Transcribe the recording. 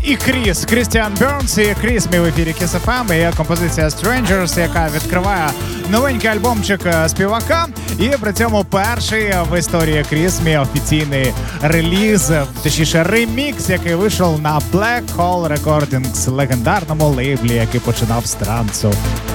І Крістіан Бернс, і Кріс мій в ефірі Kiss FM, і є композиція Strangers, яка відкриває новенький альбомчик співака. І при цьому перший в історії Крісмі офіційний реліз, точніше ремікс, який вийшов на Black Hole Recordings, легендарному лейблі, який починав з трансу.